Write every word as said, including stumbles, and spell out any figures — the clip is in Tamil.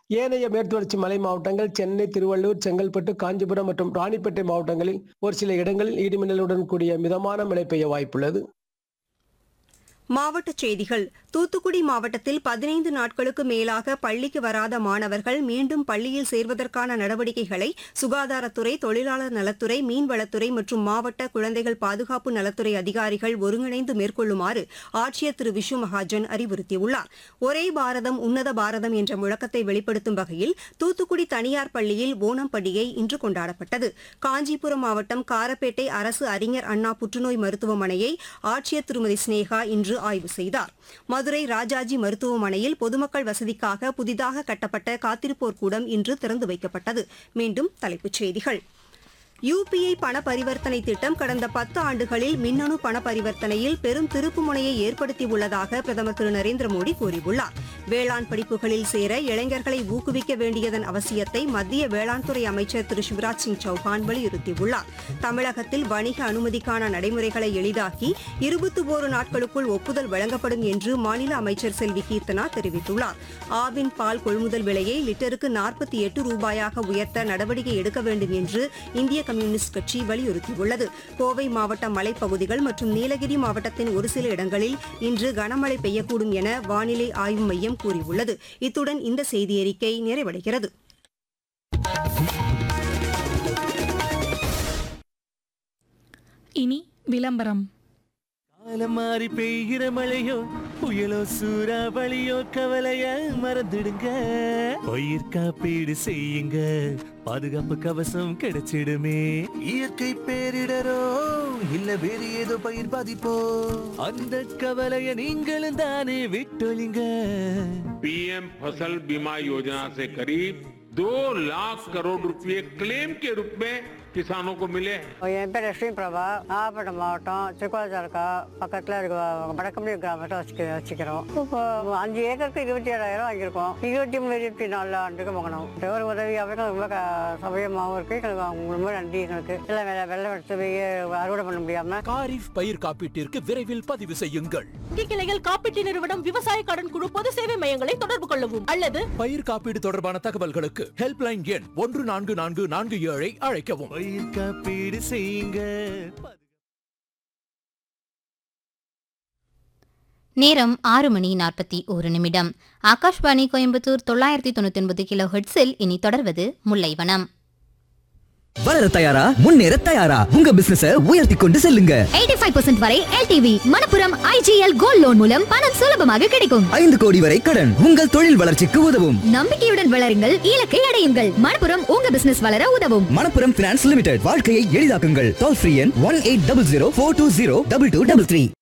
ஏனைய மேற்கு தொடர்ச்சி மலை மாவட்டங்கள் சென்னை, திருவள்ளூர், செங்கல்பட்டு, காஞ்சிபுரம் மற்றும் ராணிப்பேட்டை மாவட்டங்களில் ஒரு சில இடங்களில் இடிமின்னலுடன் கூடிய மிதமான மழை பெய்ய வாய்ப்புள்ளது. மாவட்டச் செய்திகள். தூத்துக்குடி மாவட்டத்தில் பதினைந்து நாட்களுக்கு மேலாக பள்ளிக்கு வராத மாணவர்கள் மீண்டும் பள்ளியில் சேர்வதற்கான நடவடிக்கைகளை சுகாதாரத்துறை, தொழிலாளர் நலத்துறை, மீன்வளத்துறை மற்றும் மாவட்ட குழந்தைகள் பாதுகாப்பு நலத்துறை அதிகாரிகள் ஒருங்கிணைந்து மேற்கொள்ளுமாறு ஆட்சியர் திரு விஷு மகாஜன் அறிவுறுத்தியுள்ளார். ஒரே பாரதம் உன்னத பாரதம் என்ற முழக்கத்தை வெளிப்படுத்தும் வகையில் தூத்துக்குடி தனியார் பள்ளியில் ஓணம் பண்டிகை இன்று கொண்டாடப்பட்டது. காஞ்சிபுரம் மாவட்டம் காரப்பேட்டை அரசு அறிஞர் அண்ணா புற்றுநோய் மருத்துவமனையை ஆட்சியர் திருமதி ஸ்னேகா இன்று ஆய்வு செய்தார். மதுரை ராஜாஜி மருத்துவமனையில் பொதுமக்கள் வசதிக்காக புதிதாக கட்டப்பட்ட காத்திருப்போர் கூடம் இன்று திறந்து வைக்கப்பட்டது. மீண்டும் தலைப்புச் செய்திகள். யுபிஐ பண பரிவர்த்தனை திட்டம் கடந்த பத்து ஆண்டுகளில் மின்னணு பண பரிவர்த்தனையில் பெரும் திருப்புமுனையை ஏற்படுத்தியுள்ளதாக பிரதமர் திரு நரேந்திர மோடி கூறியுள்ளார். வேளாண் படிப்புகளில் சேர இளைஞர்களை ஊக்குவிக்க வேண்டியதன் அவசியத்தை மத்திய வேளாண் துறை அமைச்சர் திரு சிவராஜ் சிங் சௌஹான் வலியுறுத்தியுள்ளார். தமிழகத்தில் வணிக அனுமதிக்கான நடைமுறைகளை எளிதாக்கி இருபத்தி ஒரு நாட்களுக்குள் ஒப்புதல் வழங்கப்படும் என்று மாநில அமைச்சர் செல்வி கீர்த்தனா தெரிவித்துள்ளார். ஆவின் பால் கொள்முதல் விலையை லிட்டருக்கு நாற்பத்தி எட்டு ரூபாயாக உயர்த்த நடவடிக்கை எடுக்க வேண்டும் என்று இந்திய கம்யூனிஸ்ட் கட்சி வலியுறுத்தியுள்ளது. கோவை மாவட்ட மலைப்பகுதிகள் மற்றும் நீலகிரி மாவட்டத்தின் ஒரு சில இடங்களில் இன்று கனமழை பெய்யக்கூடும் என வானிலை ஆய்வு மையம் கூறியுள்ளது. இத்துடன் இந்த செய்தியறிக்கை நிறைவடைகிறது. இனி விளம்பரம். காலம் மாறி பெய்கிற மழையோ புயலோ சூறாவளியோ கவலைய மறந்துடுங்க. பயிர் காப்பீடு செய்யுங்க, பாதுகாப்பு கவசம் கிடைச்சிடுமே. இயற்கை பேரிடரோ இல்ல வேறு ஏதோ பயிர் பாதிப்போ அந்த கவலைய நீங்களும் தானே விட்டொழிங்க. पीएम फसल बीमा योजना से करीब दो लाख करोड़ रुपए क्लेम के रूप में किसानों को मिले. என் பேர் லட்சுமி பிரபா, நாகப்பட்டினம் மாவட்டம் திருக்கோளத்தாலுக்கா பக்கத்தில் இருக்க வடக்கம்பி கிராமத்தை வச்சுக்க வச்சுக்கிறோம். இப்போ அஞ்சு ஏக்கருக்கு இருபத்தி ஏழாயிரம் வாங்கியிருக்கோம். இருபத்தி மூணு இருபத்தி நாலு ஆண்டுக்கு வாங்கணும். ஒரு உதவியாகவும் ரொம்ப சௌகரியமாகவும் இருக்கு. எங்களுக்கு அவங்க ரொம்ப நன்றி. எங்களுக்கு எல்லாம் வெள்ள வெள்ளம் எடுத்து போய் அறுவடை பண்ண முடியாம காரிஃப் பயிர் காப்பீட்டிற்கு விரைவில் பதிவு செய்யுங்கள். கிளைகள் காப்பீட்டு நிறுவனம், விவசாய கடன் குழு, பொது சேவை மையங்களை தொடர்பு கொள்ளவும் அல்லது பயிர் காப்பீடு தொடர்பான தகவல்களுக்கு ஹெல்ப்லைன் எண் ஒன்று நான்கு நான்கு நான்கு ஏழை அழைக்கவும். பயிர் காப்பீடு செய்யுங்க. நேரம் ஆறு மணி நாற்பத்தி ஒரு நிமிடம். ஆகாஷ்வாணி கோயம்புத்தூர் தொள்ளாயிரத்தி தொண்ணூத்தி ஒன்பது கிலோ ஹெர்ட்ஸில் இனி தொடர்வது முல்லைவனம். வளர தயாரா, முன்னேற தயாரா, உங்க பிசினஸ உயர்த்தி கொண்டு செல்லுங்க. எண்பத்தி ஐந்து சதவீதம் வரை LTV Manappuram IGL gold loan மூலம் பணம் சுலபமாக கிடைக்கும். ஐந்து கோடி வரை கடன் உங்கள் தொழில் வளர்ச்சிக்கு உதவும். நம்பிக்கையுடன் வளருங்கள், இலக்கை அடையுங்கள். மணப்புரம் உங்க பிசினஸ் வளர உதவும். மணப்புரம் பினான்ஸ் லிமிடெட், வாழ்க்கையை எளிதாக்குங்கள். டோல் ஃப்ரீ எண் one eight double zero four two zero double two double three.